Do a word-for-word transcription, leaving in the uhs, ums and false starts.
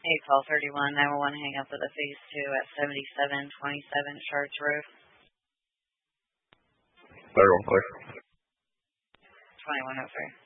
eight twelve thirty-one, nine one one, hang up with a phase two at seventy-seven twenty-seven Shards Road. thirty-one, please. twenty-one oh three.